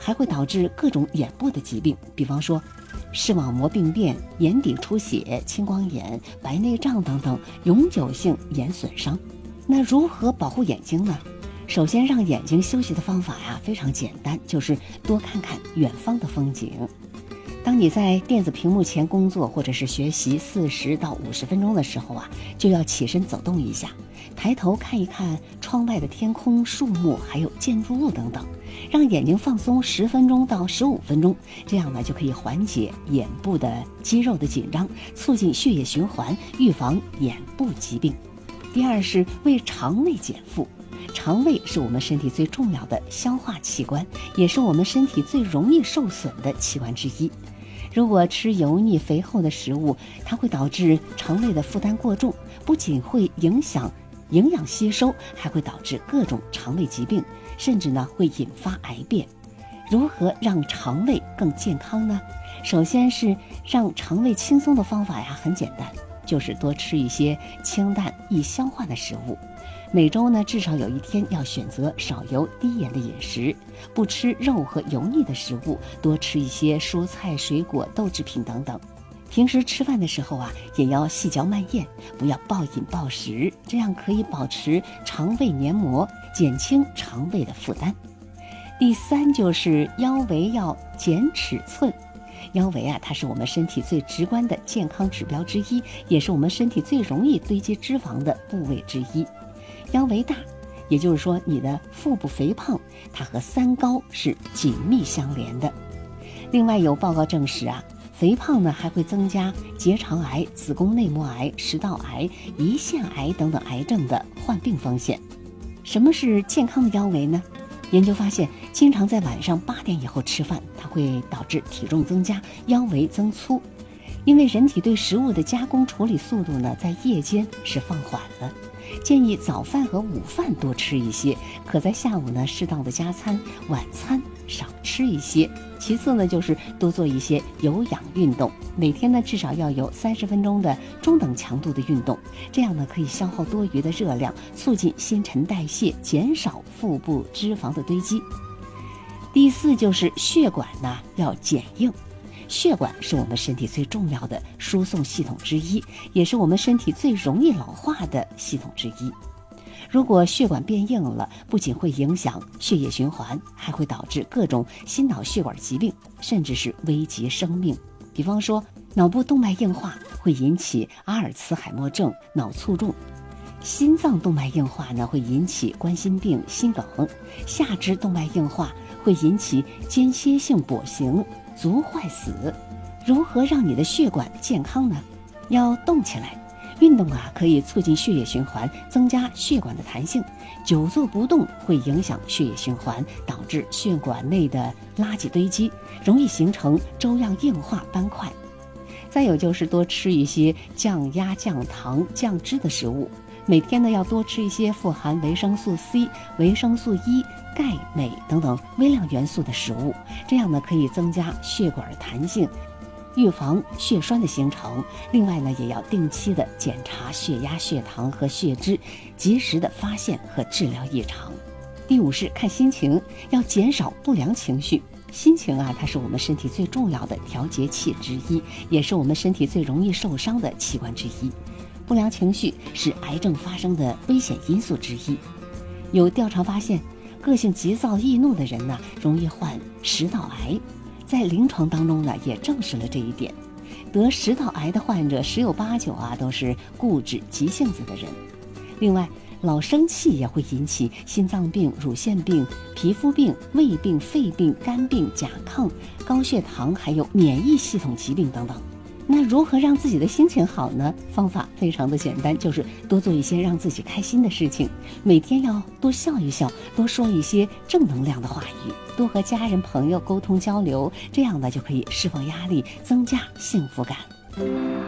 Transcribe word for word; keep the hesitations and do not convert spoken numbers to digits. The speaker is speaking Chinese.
还会导致各种眼部的疾病，比方说视网膜病变、眼底出血、青光眼、白内障等等永久性眼损伤。那如何保护眼睛呢？首先，让眼睛休息的方法呀非常简单，就是多看看远方的风景。当你在电子屏幕前工作或者是学习四十到五十分钟的时候啊，就要起身走动一下，抬头看一看窗外的天空、树木，还有建筑物等等，让眼睛放松十分钟到十五分钟，这样呢就可以缓解眼部的肌肉的紧张，促进血液循环，预防眼部疾病。第二是为肠胃减负。肠胃是我们身体最重要的消化器官，也是我们身体最容易受损的器官之一。如果吃油腻肥厚的食物，它会导致肠胃的负担过重，不仅会影响营养吸收，还会导致各种肠胃疾病，甚至呢会引发癌变。如何让肠胃更健康呢？首先是让肠胃轻松的方法呀，很简单，就是多吃一些清淡易消化的食物。每周呢，至少有一天要选择少油低盐的饮食，不吃肉和油腻的食物，多吃一些蔬菜、水果、豆制品等等。平时吃饭的时候啊，也要细嚼慢咽，不要暴饮暴食，这样可以保持肠胃黏膜，减轻肠胃的负担。第三就是腰围要减尺寸。腰围啊，它是我们身体最直观的健康指标之一，也是我们身体最容易堆积脂肪的部位之一。腰围大，也就是说你的腹部肥胖，它和三高是紧密相连的。另外有报告证实啊，肥胖呢还会增加结肠癌、子宫内膜癌、食道癌、胰腺癌等等癌症的患病风险。什么是健康的腰围呢？研究发现，经常在晚上八点以后吃饭，它会导致体重增加、腰围增粗。因为人体对食物的加工处理速度呢，在夜间是放缓了。建议早饭和午饭多吃一些，可在下午呢适当的加餐，晚餐少吃一些。其次呢，就是多做一些有氧运动，每天呢至少要有三十分钟的中等强度的运动，这样呢可以消耗多余的热量，促进新陈代谢，减少腹部脂肪的堆积。第四就是血管呢要减硬。血管是我们身体最重要的输送系统之一，也是我们身体最容易老化的系统之一。如果血管变硬了，不仅会影响血液循环，还会导致各种心脑血管疾病，甚至是危及生命。比方说，脑部动脉硬化会引起阿尔茨海默症、脑卒中；心脏动脉硬化呢会引起冠心病、心梗；下肢动脉硬化会引起间歇性跛行、足坏死。如何让你的血管健康呢？要动起来，运动啊可以促进血液循环，增加血管的弹性。久坐不动会影响血液循环，导致血管内的垃圾堆积，容易形成粥样硬化斑块。再有就是多吃一些降压、降糖、降脂的食物，每天呢要多吃一些富含维生素 C、维生素 E、钙、镁等等微量元素的食物，这样呢可以增加血管的弹性，预防血栓的形成。另外呢，也要定期的检查血压、血糖和血脂，及时的发现和治疗异常。第五是看心情，要减少不良情绪。心情啊，它是我们身体最重要的调节器之一，也是我们身体最容易受伤的器官之一。不良情绪是癌症发生的危险因素之一。有调查发现，个性急躁易怒的人呢，容易患食道癌。在临床当中呢，也证实了这一点。得食道癌的患者十有八九啊，都是固执急性子的人。另外，老生气也会引起心脏病、乳腺病、皮肤病、胃病、肺病、肝病、甲亢、高血糖，还有免疫系统疾病等等。那如何让自己的心情好呢？方法非常的简单，就是多做一些让自己开心的事情，每天要多笑一笑，多说一些正能量的话语，多和家人朋友沟通交流，这样呢就可以释放压力，增加幸福感。